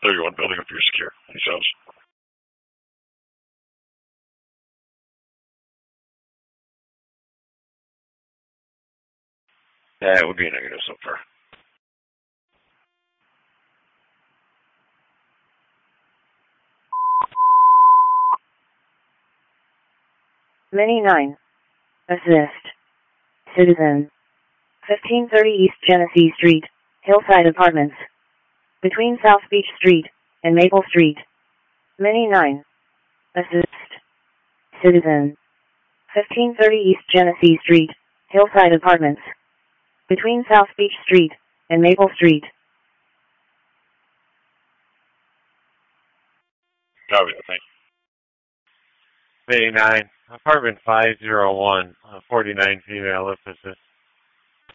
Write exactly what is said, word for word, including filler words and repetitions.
thirty-one building up here secure. Any sounds? Yeah, it would be a negative so far. Mini nine. Assist. Citizen. fifteen thirty East Genesee Street, Hillside Apartments. Between South Beach Street and Maple Street. Mini nine. Assist. Citizen. fifteen thirty East Genesee Street, Hillside Apartments. Between South Beach Street and Maple Street. Copy that, thank you. Mini nine. Apartment five oh one, uh, forty-nine female, if assist.